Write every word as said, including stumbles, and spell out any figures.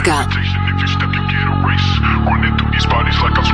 If you step, you get erased. Running through these bodies like I'm